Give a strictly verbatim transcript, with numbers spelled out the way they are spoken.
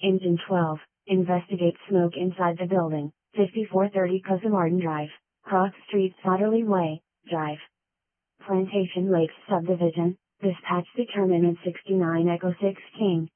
Engine twelve, investigate smoke inside the building, fifty-four thirty Cosmorden Drive, Cross Street Sotterley Way, Drive. Plantation Lakes Subdivision, dispatch determinant sixty-nine Echo six King,